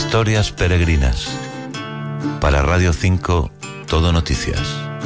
Historias peregrinas. Para Radio 5, Todo Noticias.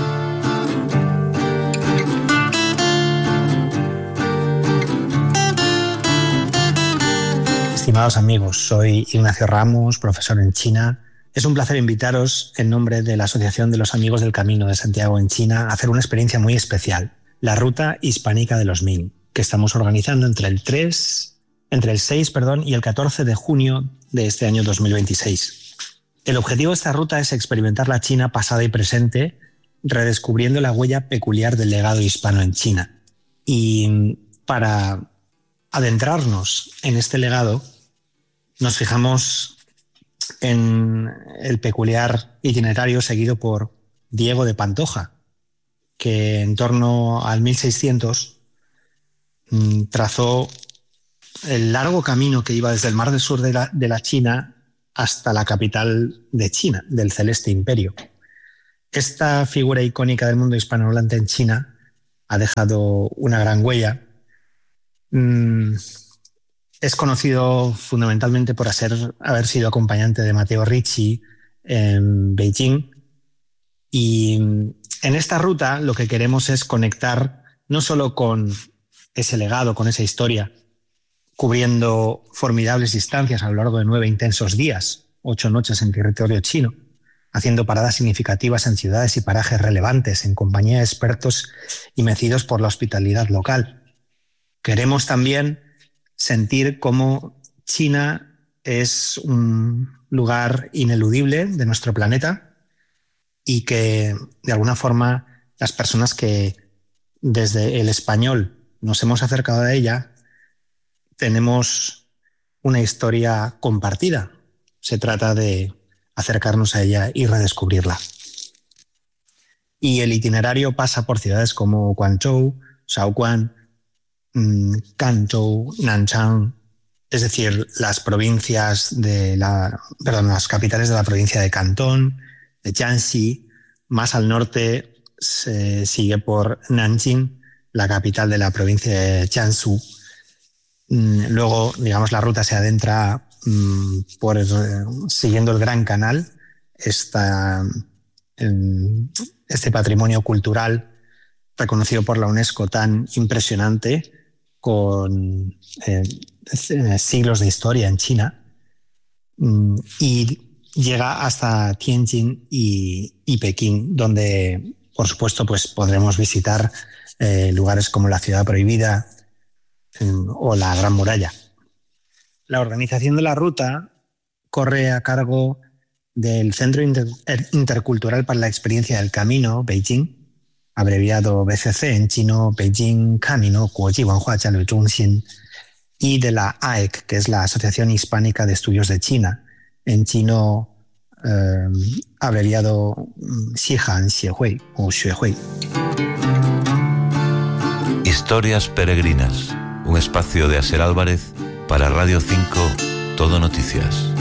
Estimados amigos, soy Ignacio Ramos, profesor en China. Es un placer invitaros, en nombre de la Asociación de los Amigos del Camino de Santiago en China, a hacer una experiencia muy especial, la Ruta Hispánica de los Ming, que estamos organizando entre el 6 y el 14 de junio de este año 2026. El objetivo de esta ruta es experimentar la China pasada y presente, redescubriendo la huella peculiar del legado hispano en China. Y para adentrarnos en este legado, nos fijamos en el peculiar itinerario seguido por Diego de Pantoja, que en torno al 1600 trazó el largo camino que iba desde el Mar del Sur de la China hasta la capital de China, del Celeste Imperio. Esta figura icónica del mundo hispanohablante en China ha dejado una gran huella. Es conocido fundamentalmente por haber sido acompañante de Matteo Ricci en Beijing. Y en esta ruta lo que queremos es conectar no solo con ese legado, con esa historia, cubriendo formidables distancias a lo largo de 9 intensos días, 8 noches en territorio chino, haciendo paradas significativas en ciudades y parajes relevantes, en compañía de expertos y mecidos por la hospitalidad local. Queremos también sentir cómo China es un lugar ineludible de nuestro planeta y que, de alguna forma, las personas que desde el español nos hemos acercado a ella tenemos una historia compartida. Se trata de acercarnos a ella y redescubrirla. Y el itinerario pasa por ciudades como Guangzhou, Shaoguan, Canzhou, Nanchang, es decir, las capitales de la provincia de Cantón, de Jiangxi. Más al norte se sigue por Nanjing, la capital de la provincia de Jiangsu. Luego, digamos, la ruta se adentra siguiendo el Gran Canal, este patrimonio cultural reconocido por la UNESCO tan impresionante, con siglos de historia en China, y llega hasta Tianjin y Pekín, donde, por supuesto, pues podremos visitar lugares como la Ciudad Prohibida o la Gran Muralla. La organización de la ruta corre a cargo del Centro Intercultural para la Experiencia del Camino, Beijing, abreviado BCC, en chino Beijing Camino Guoji Wenhua Jialu Zhongxin, y de la AEC, que es la Asociación Hispánica de Estudios de China, en chino abreviado Xihan Xiehui o Xuehui. Historias peregrinas, un espacio de Aser Álvarez para Radio 5, Todo Noticias.